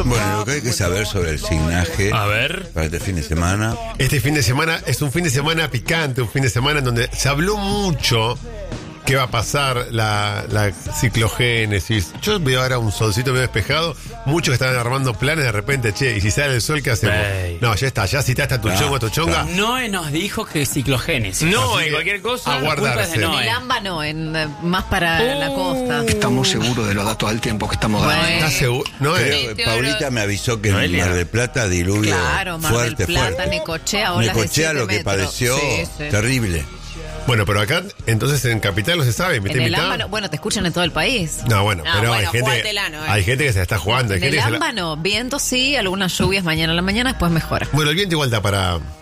Bueno, lo que hay que saber sobre el signaje. A ver. Para este fin de semana. Este fin de semana es un fin de semana picante, un fin de semana en donde se habló mucho qué va a pasar la ciclogénesis. Yo veo ahora un solcito medio despejado, muchos que están armando planes de repente, che, y si sale el sol, ¿qué hacemos? Ey. No, ya está, ya citaste a tu chongo, a tu chonga. Noé nos dijo que ciclogénesis. No, Así en que cualquier cosa. a guardarse. culpa es de En Noé. el AMBA no, más para la costa. Estamos seguros de los datos al tiempo que estamos dando. Bueno. ¿Estás seguro? No, Creo que Paulita me avisó que en Noelia. Mar del Plata diluvio Claro, Mar fuerte, del Plata, fuerte. Necochea, olas de Necochea 7 lo que metros. padeció, Sí, sí. terrible. Bueno, pero acá, entonces en Capital no se sabe, ¿me En el AMBA no, bueno, te escuchan en todo el país. No, bueno, No, pero bueno, hay jugátela, ¿no? gente que se la está jugando. Hay En gente el que se AMBA no, viento sí, algunas lluvias mañana a la mañana, después mejora. Bueno, el viento igual da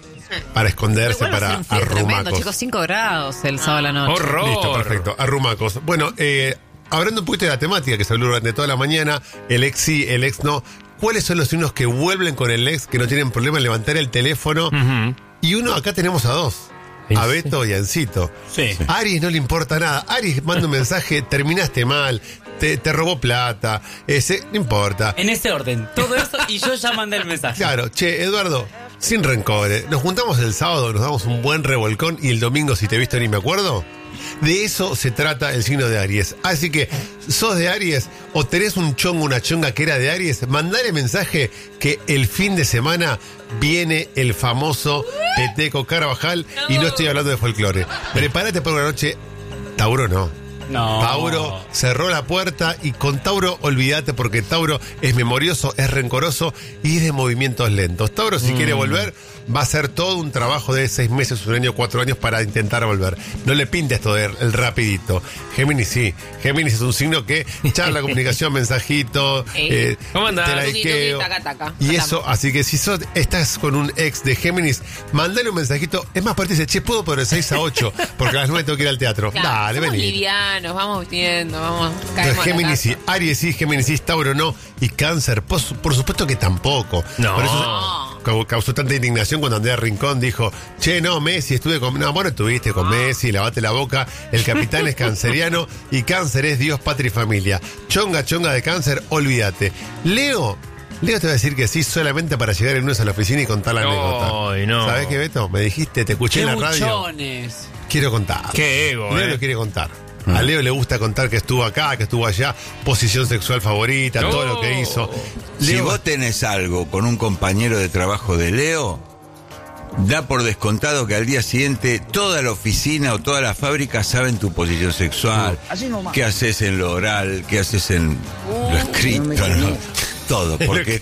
para esconderse, Igual va a ser para un frío tremendo, arrumacos. chicos, 5 grados el sábado a la noche. Horror. Listo, perfecto. Arrumacos. Bueno, hablando un poquito de la temática que se habló durante toda la mañana, el ex sí, el ex no. ¿Cuáles son los signos que vuelven con el ex, que no tienen problema en levantar el teléfono? Y uno, acá tenemos a dos. A Beto y a Encito. Sí. A Aries no le importa nada. Aries manda un mensaje, terminaste mal, te robó plata, no importa. En ese orden, todo eso y yo ya mandé el mensaje. Claro, che, Eduardo, sin rencores. Nos juntamos el sábado, nos damos un buen revolcón y el domingo, si te he visto ni me acuerdo. De eso se trata el signo de Aries. Así que, sos de Aries o tenés un chongo, una chonga que era de Aries, mandale mensaje que el fin de semana viene el famoso Peteco Carvajal y no estoy hablando de folclore. Prepárate para una noche. Tauro no. No. Tauro cerró la puerta y con Tauro olvídate porque Tauro es memorioso, es rencoroso y es de movimientos lentos. Tauro si quiere volver va a ser todo un trabajo de 6 meses, 1 año, 4 años para intentar volver. No le pintes todo el rapidito. Géminis sí. Géminis es un signo que charla, comunicación, mensajito, ¿Cómo andás? te likeo. Taca, taca. Y eso, así que si estás con un ex de Géminis, mandale un mensajito. Es más, parte dice, che, puedo por el 6 a 8 porque a las 9 tengo que ir al teatro. Claro, Dale, somos vení. livianos, vamos viendo, vamos. Entonces, Géminis sí, Aries sí, Géminis sí, Tauro no, y Cáncer, por supuesto que tampoco. No. Por eso causó tanta indignación cuando Andrea Rincón dijo, che, no, Messi, estuve con... No, vos no estuviste con Messi, lavate la boca, el capitán es canceriano y Cáncer es Dios, patria y familia. Chonga de Cáncer, olvídate. Leo te va a decir que sí solamente para llegar el lunes a la oficina y contar la anécdota. Ay, no. ¿Sabés qué, Beto? Me dijiste, te escuché ¡Qué en la radio. buchones! Quiero contar. Qué ego, Leo lo quiere contar. A Leo le gusta contar que estuvo acá, que estuvo allá, posición sexual favorita, todo lo que hizo. Si Leo, vos tenés algo con un compañero de trabajo de Leo, da por descontado que al día siguiente toda la oficina o toda la fábrica saben tu posición sexual, qué haces en lo oral, qué haces en lo escrito, ¿no? Todo, porque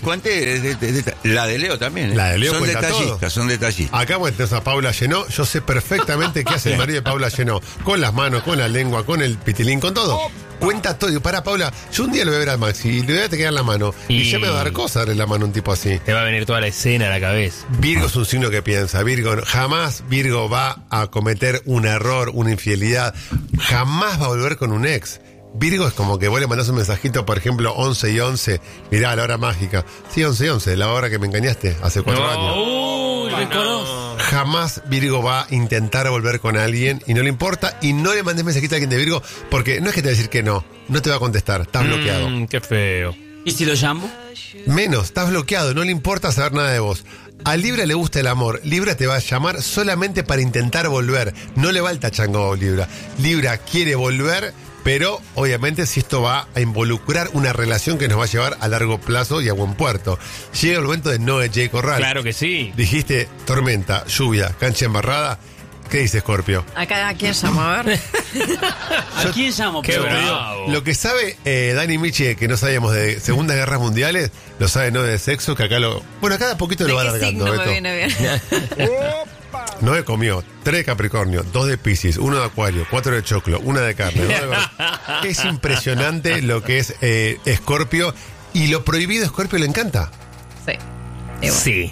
la de Leo también, La de Leo son cuenta detallistas, todo. son detallistas. acá tenemos a Paula Llenó. Yo sé perfectamente qué hace el marido de Paula Llenó. Con las manos, con la lengua, con el pitilín, con todo. Cuenta todo. Digo, para Paula, yo un día lo voy a ver a Maxi y le voy a quedar la mano. Y ya me va a dar cosa darle la mano a un tipo así. Te va a venir toda la escena a la cabeza. Virgo es un signo que piensa. Jamás Virgo va a cometer un error, una infidelidad. Jamás va a volver con un ex. Virgo es como que vos le mandás un mensajito, por ejemplo, 11 y 11. Mirá, la hora mágica. Sí, 11 y 11, la hora que me engañaste hace 4 años. Uy, recordó. Jamás Virgo va a intentar volver con alguien y no le importa. Y no le mandes mensajito a alguien de Virgo porque no es que te va a decir que no te va a contestar, estás bloqueado. Qué feo. ¿Y si lo llamo? Menos, estás bloqueado, no le importa saber nada de vos. A Libra le gusta el amor. Libra te va a llamar solamente para intentar volver. No le va el tachango a Libra. Libra quiere volver, pero obviamente si esto va a involucrar una relación que nos va a llevar a largo plazo y a buen puerto. Llega el momento de Noé J. Corral. Claro que sí. Dijiste tormenta, lluvia, cancha embarrada. ¿Qué dice Scorpio? Acá, ¿a quién llamo? A ver. ¿A quién llamo? Qué Pero- bravo. Lo que sabe Dani Michi, que no sabíamos de Segundas Guerras Mundiales, lo sabe no de sexo, que acá bueno, cada poquito lo va ¿De qué alargando, signo me Beto. viene bien? Noé comió 3 de Capricornio, 2 de Piscis, 1 de Acuario, 4 de Choclo, 1 de carne. 2 de Es impresionante lo que es Escorpio y lo prohibido a Escorpio le encanta. Sí. Y bueno. Sí.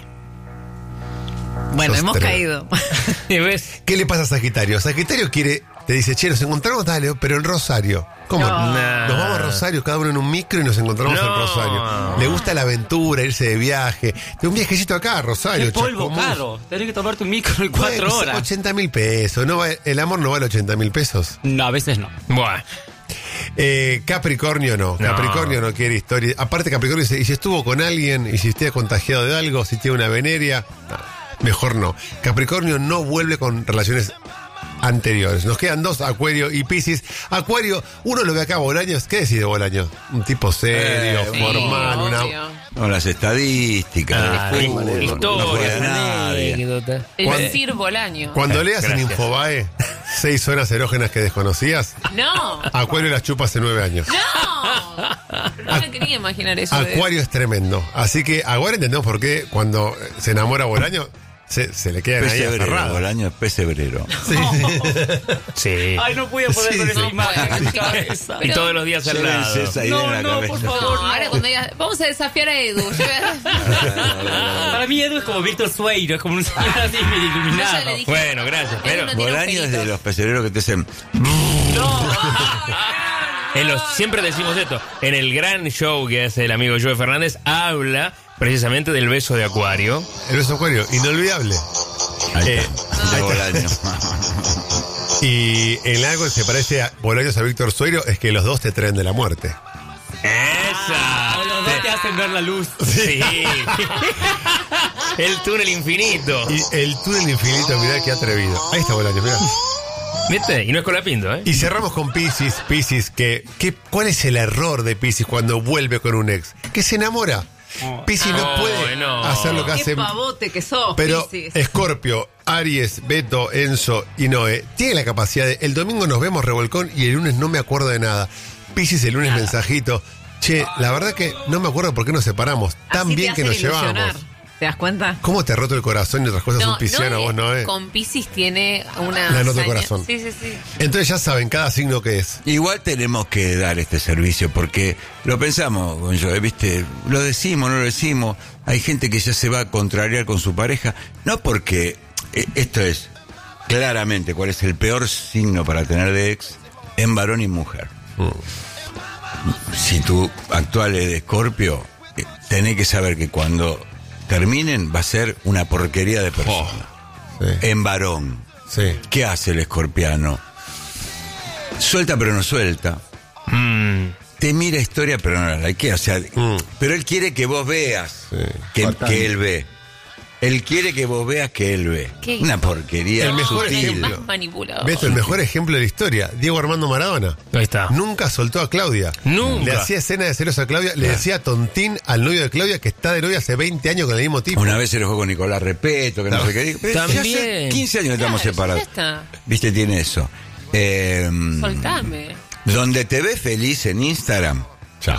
Bueno, Sos hemos tremendo. caído. ¿Y ves? ¿Qué le pasa a Sagitario? Sagitario te dice, che, nos encontramos, dale, pero en Rosario. ¿Cómo? No. Nos vamos a Rosario, cada uno en un micro y nos encontramos No. en Rosario. Le gusta la aventura, irse de viaje. De un viajecito acá a Rosario. ¡Qué polvo Chascomús. caro! Tenés que tomarte un micro en 4 horas. 80.000 pesos. No, el amor no vale 80.000 pesos. No, a veces no. Bueno. Capricornio no. Capricornio no quiere historia. Aparte Capricornio dice, y si estuvo con alguien, y si esté contagiado de algo, si tiene una veneria, mejor no. Capricornio no vuelve con relaciones anteriores. Nos quedan 2, Acuario y Piscis. Acuario, uno lo ve acá, Bolaños. ¿Qué decís de Bolaños? Un tipo serio, Sí, formal, No, las estadísticas, el fútbol, no historia, juega nadie. anécdota. El ¿Cuándo? decir Bolaño. Cuando leas en Gracias. Infobae 6 zonas erógenas que desconocías, No, Acuario las chupa hace 9 años. no me quería imaginar eso. Acuario es tremendo. Así que ahora entendemos por qué cuando se enamora Bolaño se le quedan ahí Pesebrero, aferrados. el año es pesebrero. Sí. Ay, no podía poder con esa no imagen en mi puedo. cabeza. Y todos los días al lado. Llévense esa idea en la cabeza. por favor. No, ahora cuando digas, vamos a desafiar a Edu. Yo Para mí Edu es como Víctor Sueiro, es como un señor así ya iluminado. le dije. Bueno, gracias. Pero Edu no tiene Bolaño es de agujeritos. los pesebreros que te hacen. siempre decimos esto. En el gran show que hace el amigo Joe Fernández, habla precisamente del beso de Acuario. El beso Acuario, inolvidable. Ahí Eh, está, de Bolaño. Y en algo que se parece a Bolaños a Víctor Sueiro es que los dos te traen de la muerte. ¡Esa! Los dos te hacen ver la luz. Sí. El túnel infinito. Y el túnel infinito, mirá qué atrevido. Ahí está Bolaños, mirá. ¿Viste? Y no es Colapinto, ¿eh? Y cerramos con Piscis. Piscis, ¿cuál es el error de Piscis cuando vuelve con un ex? Que se enamora. Piscis no Ay, puede no. hacer lo que Qué hace. pavote que sos, Pero Piscis. Escorpio, Aries, Beto, Enzo y Noé tienen la capacidad de el domingo nos vemos revolcón y el lunes no me acuerdo de nada. Piscis el lunes mensajito. Che, la verdad que no me acuerdo por qué nos separamos. Tan Así bien te que nos hacen ilusionar. llevamos. ¿Te das cuenta? ¿Cómo te ha roto el corazón y otras cosas un pisciano vos, Noé? Con Piscis tiene una. La nota de hazaña. corazón. Sí, sí, sí. Entonces ya saben cada signo que es. Igual tenemos que dar este servicio porque lo pensamos, con yo, ¿viste? Lo decimos, no lo decimos. Hay gente que ya se va a contrariar con su pareja. No porque esto es claramente cuál es el peor signo para tener de ex en varón y mujer. Si tu actual es de Escorpio, tenés que saber que cuando terminen va a ser una porquería de persona. Sí. En varón. Sí. ¿Qué hace el escorpiano? Suelta pero no suelta. Te mira historia pero no la likea. O sea, pero él quiere que vos veas Sí. que él ve. Él quiere que vos veas que él ve. ¿Qué Una hizo? porquería El mejor sutil. ejemplo. Más manipulador. Beto, el mejor ejemplo de la historia, Diego Armando Maradona. Ahí está. Nunca soltó a Claudia. Nunca. Le hacía escena de celos a Claudia, le decía tontín al novio de Claudia que está de novia hace 20 años con el mismo tipo. Una vez se enojó con Nicolás Repeto, que no sé qué. Pero ya hace También. 15 años que estamos Claro, separados. ya está. Viste, tiene eso. Soltame. Donde te ves feliz en Instagram, Chao.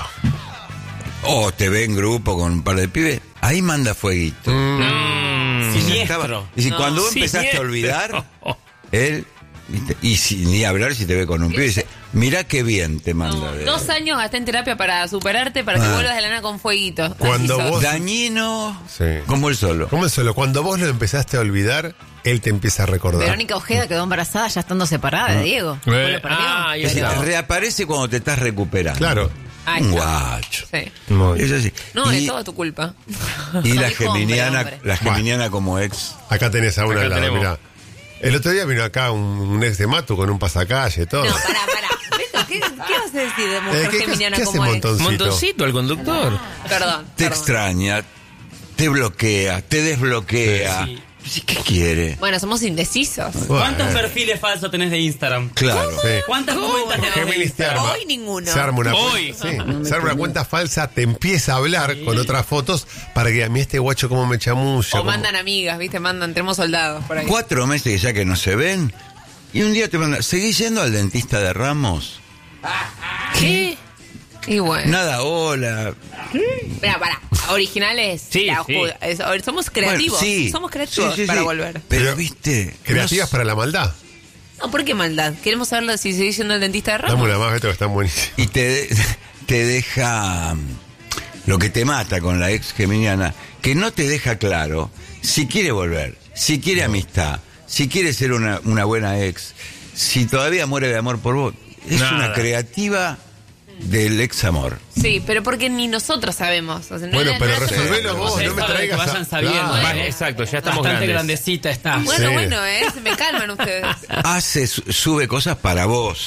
o te ve en grupo con un par de pibes, ahí manda fueguito. Siniestro. Y si cuando vos Siniestro. empezaste a olvidar, él, ¿viste? Y ni hablar si te ve con un pibe, dice, mirá qué bien te manda. No, 2 años gasté en terapia para superarte, para que vuelvas de la nada con fueguitos. Cuando Así sos. vos- Dañino, Sí. como el solo. ¿Cómo es solo? Cuando vos lo empezaste a olvidar, él te empieza a recordar. Verónica Ojeda quedó embarazada ya estando separada de Diego. ¿Vos lo perdió? ahí Es decir, está. reaparece cuando te estás recuperando. Claro. Ahí Un está. guacho. Sí. Muy bien. Es así. No, y, es toda tu culpa. y la Dijo hombre, geminiana, hombre. la geminiana como ex. Acá tenés a una Acá al lado, tenemos. mirá. El otro día vino acá un ex de Matu con un pasacalle, todo. No, pará. Beto, ¿qué vas a decir de mujer ¿Qué geminiana hace como es? Montoncito? Montoncito, el conductor. Perdón. Te perdón. extraña, te bloquea, te desbloquea. Sí. ¿Qué quiere? Bueno, somos indecisos. ¿Cuántos Bueno. perfiles falsos tenés de Instagram? Claro. Sí. ¿Cuántas cuentas tenés de Géminis te Instagram? arma. Hoy ninguno. Se arma una, Hoy. sí, se arma una cuenta falsa, te empieza a hablar con otras fotos para que a mí este guacho cómo me chamulla. O cómo- mandan amigas, ¿viste? tenemos soldados por ahí. 4 meses que ya que no se ven. Y un día te mandan, ¿seguís yendo al dentista de Ramos? ¿Qué? Y bueno. Nada, hola. Pará. Originales. Sí, La sí. oscura- somos creativos. Bueno, sí. Somos creativos Sí, sí, para sí. volver. Pero viste. Creativas para la maldad. No, ¿por qué maldad? Queremos saberlo si seguís siendo el dentista de Dame Ramos. una más, Beto, que están buenísimas. Y te deja lo que te mata con la ex geminiana, que no te deja claro si quiere volver, si quiere amistad, si quiere ser una buena ex, si todavía muere de amor por vos. Es Nada. una creativa del ex amor. Sí, pero porque ni nosotros sabemos. O sea, no Bueno, es- pero no es- resolvelo vos, Ustedes no me saben traigas. que vayan sabiendo. Claro. Vale, exacto, ya estamos Bastante grandes. grandecita está. Bueno, Sí. se me calman ustedes. Sube cosas para vos.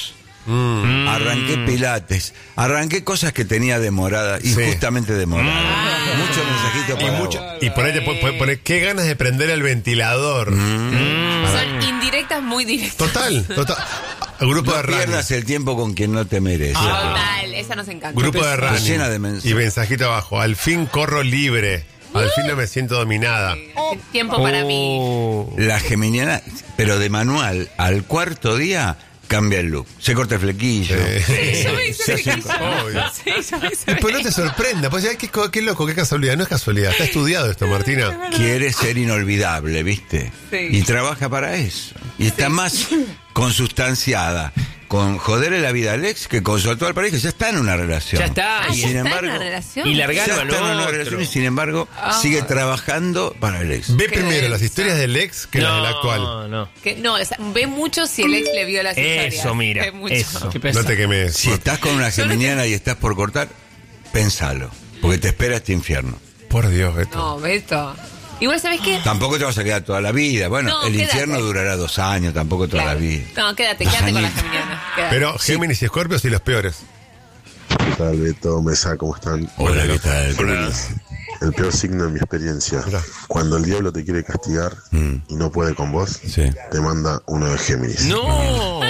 arranqué pilates, arranqué cosas que tenía demoradas, injustamente demoradas. Muchos mensajitos para vos. Y por ahí te puedes poner, qué ganas de prender el ventilador. Son indirectas muy directas. Total. Grupo de No pierdas el tiempo con quien no te merece. Total, esa nos encanta. Grupo de running. Llena de mensajes. Y mensajito abajo. Al fin corro libre. Al fin no me siento dominada. Tiempo para mí. La geminiana, pero de manual, al cuarto día cambia el look. Se corta el flequillo. Yo me hice Se hace un- flequillo. Obvio. Sí, yo me hice Pero no te sorprenda. Pues, qué loco, qué casualidad. No es casualidad. Está estudiado esto, Martina. Quiere ser inolvidable, ¿viste? Sí. Y trabaja para eso. Y está más consustanciada con joderle la vida al ex que con su actual pareja. Ya está en una relación. Ya está. Ah, Y ¿ya sin está embargo, en una relación? Y Ya largarlo está al en una otro. relación y sin embargo sigue trabajando para el ex. Ve Qué primero densa. las historias del ex que las del actual. No. Ve mucho si el ex le vio las historias. Eso, mira. Ve mucho. Eso. Qué No pesado. te quemes. Si estás con una geminiana y estás por cortar, pensalo. Porque te espera este infierno. Por Dios, Beto. No, Beto. Igual, ¿sabes qué? Tampoco te vas a quedar toda la vida. Bueno, No, el quédate. infierno durará 2 años, tampoco toda Claro. la vida. No, quédate 2 con la añitos. geminiana. Quédate. Pero Géminis y Escorpio sí los peores. ¿Qué tal, Beto? Mesa, ¿cómo están? Hola, ¿qué tal? Géminis, el peor signo en mi experiencia. Mirá. Cuando el diablo te quiere castigar y no puede con vos, Sí. te manda uno de Géminis. No.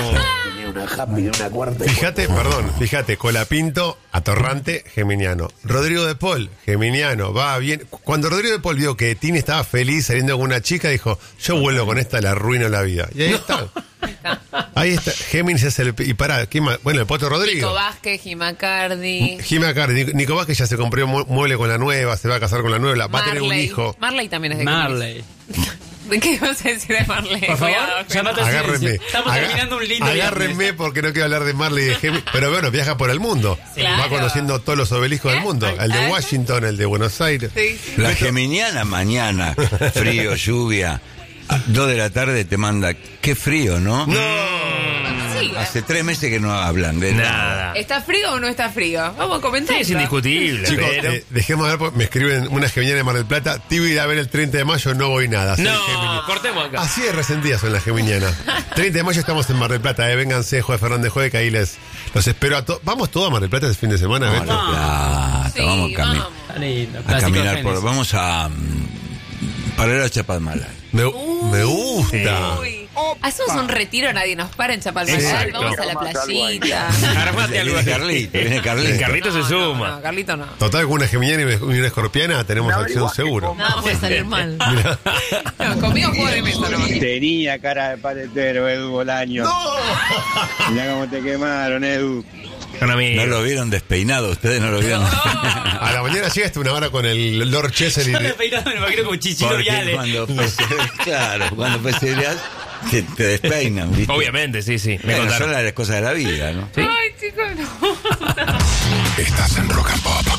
Fíjate, Colapinto, atorrante, geminiano. Rodrigo de Paul, geminiano, va bien. Cuando Rodrigo de Paul vio que Tini estaba feliz saliendo con una chica, dijo, yo vuelvo con esta, la arruino la vida. Y ahí está. Ahí está. Géminis es el... Y pará, ¿quién más? Bueno, el Poto Rodrigo. Nico Vázquez, Gimacardi. Jimmy Cardi, Nico Vázquez ya se compró mueble con la nueva, se va a casar con la nueva, va a tener un hijo. Marley también es de Marley. Géminis. ¿De qué vas a decir de Marley? Por favor, Cuidado, llamate cuidado. a Agárrenme. silencio. Estamos terminando un lindo Agárrenme viernes. porque no quiero hablar de Marley y de Géminis. Pero bueno, viaja por el mundo. Claro. Va conociendo todos los obeliscos del mundo. El de Washington, el de Buenos Aires. Sí. La geminiana mañana, frío, lluvia, a 2 de la tarde te manda, qué frío, ¿no? Sí, Hace 3 meses que no hablan de nada. Nada. ¿está frío o no está frío? Vamos a comentar. Sí, es indiscutible. Chicos, pero... dejemos de ver, porque me escriben una geminiana de Mar del Plata. Te iba a ir a ver el 30 de mayo, no voy nada. Soy Géminis. No, cortemos acá. Así de resentidas son las geminianas. 30 de mayo estamos en Mar del Plata, vénganse, Juez Fernández Juez, que ahí los espero a todos. ¿Vamos todos a Mar del Plata este fin de semana, Beto? Mar del Plata, Sí, vamos vamos. Está lindo. a Clásico caminar de por... Géminis. Vamos a parar a Chapadmalal. Me gusta. Uy. Hacemos un retiro, nadie nos para en Chapalmalal. Exacto. Vamos a la playita. Armate algo Viene así. Carlito, viene Carlito. El Carlito se suma. No, Carlito no. Total, con una geminiana y una escorpiana tenemos acción seguro. No, puede salir mal. No, conmigo juego de mesa nomás. Tenía cara de paletero, Edu Bolaño. Mirá cómo te quemaron, Edu. Con amigos. No lo vieron despeinado, ustedes no lo vieron. A la mañana llegaste una hora con el Lord Chesley. Yo me peinado, me imagino como Chichiro Porque Viale. cuando cuando pesereas te despeinan, ¿viste? Obviamente, sí. Me Bueno, son contaron. las cosas de la vida, ¿no? Sí. Ay, chicos, no. Estás en Rock and Pop.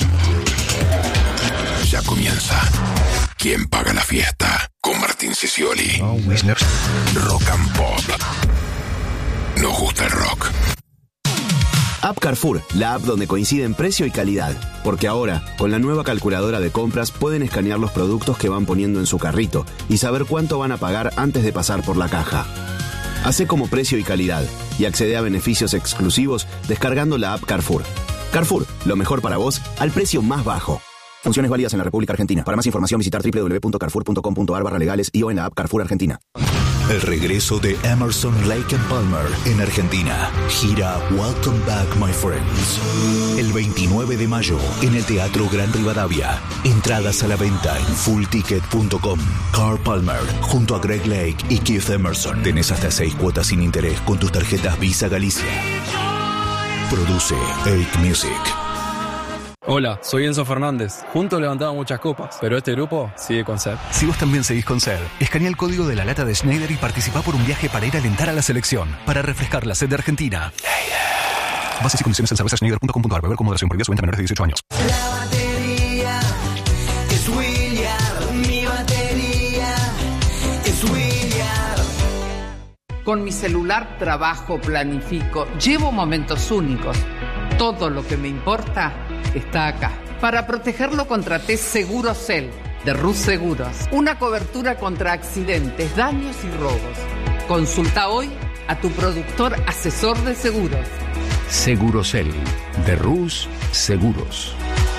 Ya comienza. ¿Quién paga la fiesta? Con Martín Sicioli. Rock and Pop. Nos gusta el rock. App Carrefour, la app donde coinciden precio y calidad. Porque ahora, con la nueva calculadora de compras, pueden escanear los productos que van poniendo en su carrito y saber cuánto van a pagar antes de pasar por la caja. Hacé como precio y calidad y accede a beneficios exclusivos descargando la app Carrefour. Carrefour, lo mejor para vos al precio más bajo. Funciones válidas en la República Argentina. Para más información visitar www.carrefour.com.ar/legales y o en la app Carrefour Argentina. El regreso de Emerson, Lake and Palmer en Argentina. Gira Welcome Back My Friends. El 29 de mayo en el Teatro Gran Rivadavia. Entradas a la venta en fullticket.com. Carl Palmer junto a Greg Lake y Keith Emerson. Tenés hasta 6 cuotas sin interés con tus tarjetas Visa Galicia. Produce Eight Music. Hola, soy Enzo Fernández. Juntos levantamos muchas copas, pero este grupo sigue con sed. Si vos también seguís con sed, escanea el código de la lata de Schneider y participá por un viaje para ir a alentar a la selección, para refrescar la sed de Argentina. Bases y condiciones en cervezaschneider.com.ar. Beber con moderación. Prohibida su venta a menores de 18 años. La batería es William. Mi batería es William. Con mi celular trabajo, planifico, llevo momentos únicos. Todo lo que me importa está acá. Para protegerlo contraté Segurocel de Rus Seguros. Una cobertura contra accidentes, daños y robos. Consulta hoy a tu productor asesor de seguros. Segurosel, de Rus Seguros.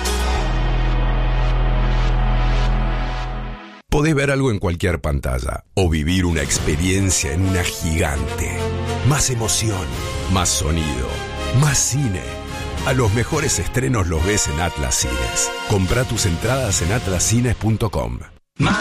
Podés ver algo en cualquier pantalla o vivir una experiencia en una gigante. Más emoción, más sonido, más cine. A los mejores estrenos los ves en Atlas Cines. Comprá tus entradas en atlascines.com.